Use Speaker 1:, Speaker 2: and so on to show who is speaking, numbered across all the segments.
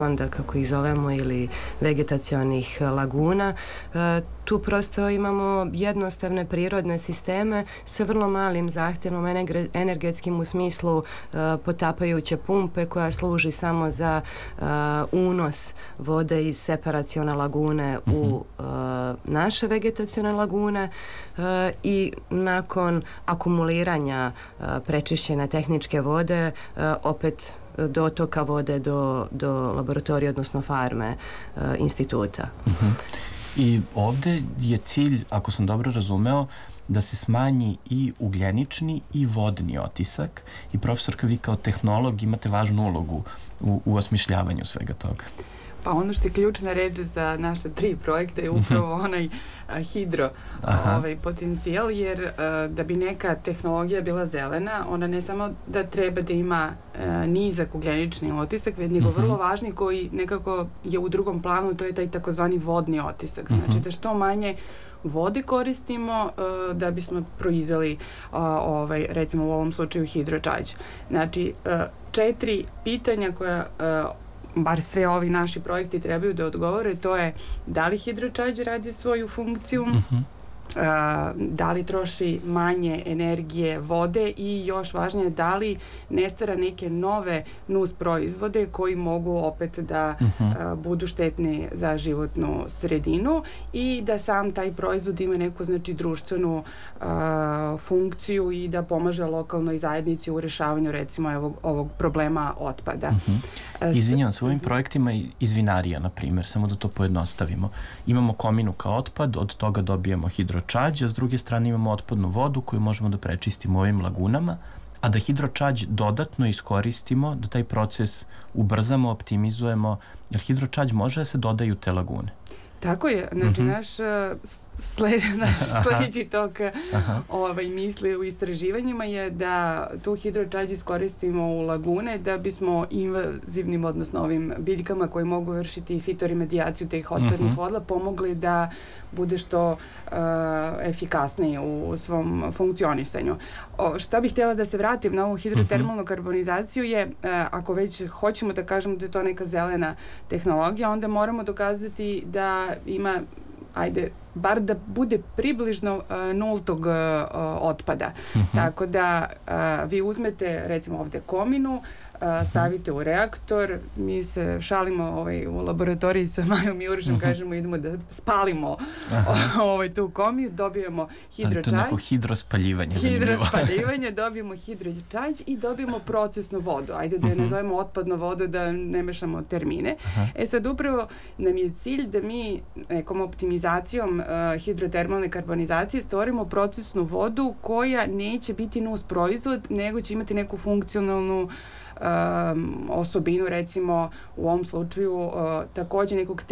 Speaker 1: onda kako ih zovemo ili vegetacionih laguna. Tu prosto imamo jednostavne prirodne sisteme sa vrlo malim zahtjevom energetskim u smislu potapajuće pumpe koja služi samo za unos vode iz separacione lagune u naše vegetacione lagune i nakon akumuliranja prečišćene tehničke vode opet dotoka vode do laboratorija, odnosno farme instituta.
Speaker 2: I ovde je cilj, ako sam dobro razumeo, da se smanji i ugljenični i vodni otisak i profesorka, vi kao tehnolog imate važnu ulogu u osmišljavanju svega toga.
Speaker 3: Pa ono što je ključna reč za naše 3 projekta je upravo onaj hidro potencijal, jer da bi neka tehnologija bila zelena, ona ne samo da treba da ima nizak ugljenični otisak, već nego vrlo važni koji nekako je u drugom planu, to je taj takozvani vodni otisak. Znači da što manje vode koristimo da bismo proizveli recimo u ovom slučaju hidročađ. Znači 4 pitanja koja bar sve ovi naši projekti trebaju da odgovore, to je da li hidročađ radi svoju funkciju, da li troši manje energije vode i još važnije da li ne stvara neke nove nus proizvode koji mogu opet da budu štetni za životnu sredinu i da sam taj proizvod ima neku društvenu funkciju i da pomaže lokalnoj zajednici u rešavanju recimo ovog problema otpada.
Speaker 2: Izvinjavam se, u ovim projektima iz vinarija, na primjer, samo da to pojednostavimo. Imamo kominu kao otpad, od toga dobijemo hidročađ, a s druge strane imamo otpadnu vodu koju možemo da prečistimo u ovim lagunama, a da hidročađ dodatno iskoristimo, da taj proces ubrzamo, optimizujemo, jer hidročađ može da se dodaje u te lagune.
Speaker 3: Tako je, znači naš sledeći tok misli u istraživanjima je da tu hidročađ iskoristimo u lagune da bismo invazivnim, odnosno ovim biljkama koji mogu vršiti fitoremedijaciju teh otpadnih voda pomogli da bude što efikasniji u svom funkcionisanju. Šta bih htjela da se vratim na ovu hidrotermalnu karbonizaciju je, ako već hoćemo da kažemo da je to neka zelena tehnologija, onda moramo dokazati da ima, bar da bude približno nultog otpada. Tako da vi uzmete recimo ovde kominu, stavite u reaktor, mi se šalimo u laboratoriji sa Majom i Urošem, kažemo idemo da spalimo tu komiju, dobijemo hidročađ.
Speaker 2: Ali to je neko hidrospaljivanje, zanimljivo.
Speaker 3: Hidrospaljivanje, dobijemo hidročađ i dobijemo procesnu vodu. Ajde da je nazovemo otpadnu vodu, da ne mešamo termine. Sad upravo nam je cilj da mi nekom optimizacijom hidrotermalne karbonizacije stvorimo procesnu vodu koja neće biti nus proizvod, nego će imati neku funkcionalnu osobinu, recimo u ovom slučaju takođe nekog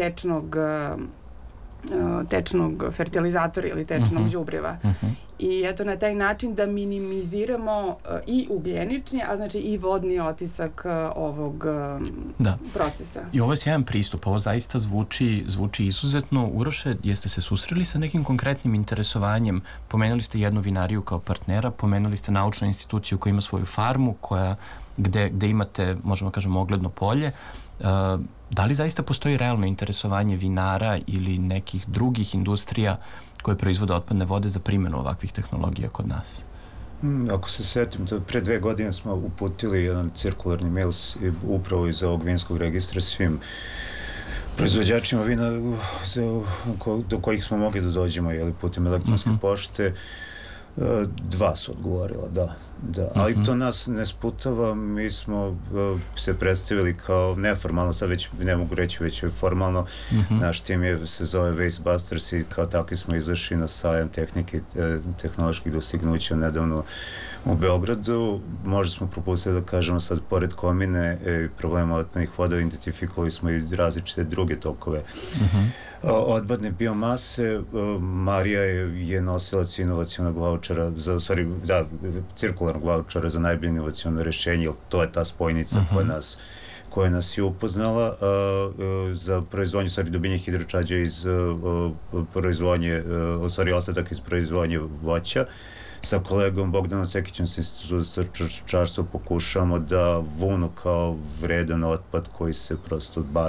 Speaker 3: tečnog fertilizatora ili tečnog đubriva. I eto na taj način da minimiziramo i ugljenični, a znači i vodni otisak ovog procesa.
Speaker 2: I ovo je sjajan pristup, ovo zaista zvuči izuzetno. Uroše, jeste se susreli sa nekim konkretnim interesovanjem? Pomenuli ste jednu vinariju kao partnera, pomenuli ste naučnu instituciju koja ima svoju farmu, gde imate, možemo kažemo, ogledno polje. Da li zaista postoji realno interesovanje vinara ili nekih drugih industrija koje proizvode otpadne vode za primjenu ovakvih tehnologija kod nas?
Speaker 4: Ako se setim, pre 2 godine smo uputili jedan cirkularni mail upravo iz ovog vinskog registra svim proizvođačima vina do kojih smo mogli da dođemo putem elektronske pošte. 2 su odgovorila, da. Ali to nas ne sputava, mi smo se predstavili kao neformalno, sad već ne mogu reći, već je formalno, naš tim se zove Waste Busters i kao takvi smo izašli na sajam tehnike i tehnoloških dostignuća nedavno u Beogradu. Možda smo propustili da kažemo sad, pored komine i problema otpadnih voda, identifikovali smo i različite druge tokove odpadne biomase. Marija je nosilac inovacionog vaučera, cirkularnog vaučera za najbolje inovaciono rešenje, jer to je ta spojnica koja nas je upoznala za proizvodnju, dobijenje hidročađa iz proizvodnje, ostatak iz proizvodnje voća. sa kolegom Bogdanom Cekićem sa Instituta za stočarstvo pokušavamo da vunu kao vredan otpad koji se prosto